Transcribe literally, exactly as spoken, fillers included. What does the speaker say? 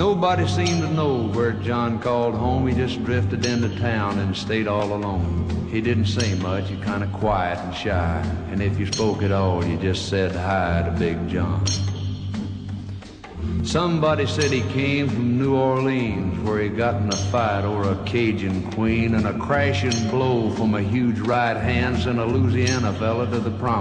Nobody seemed to know where John called home. He just drifted into town and stayed all alone. He didn't say much, he kinda quiet and shy, and if you spoke at all, you just said hi to Big John. Somebody said he came from New Orleans, where he got in a fight over a Cajun queen, and a crashing blow from a huge right hand sent a Louisiana fella to the prom.